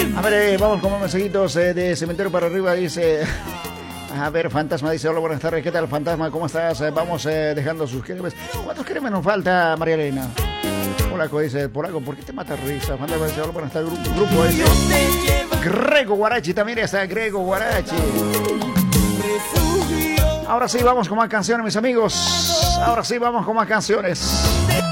A ver, vamos con más mensajitos de Cementerio para Arriba. Dice... A ver, Fantasma dice, hola, buenas tardes, ¿qué tal, Fantasma? ¿Cómo estás? Vamos dejando sus cremes. ¿Cuántos cremes nos falta, María Elena? Polaco dice, Polaco, ¿por qué te mata risa? Fantasma dice, hola, buenas tardes, grupo ese. Grego Guarachi, también está Grego Guarachi. Ahora sí, vamos con más canciones, mis amigos. Ahora sí, vamos con más canciones.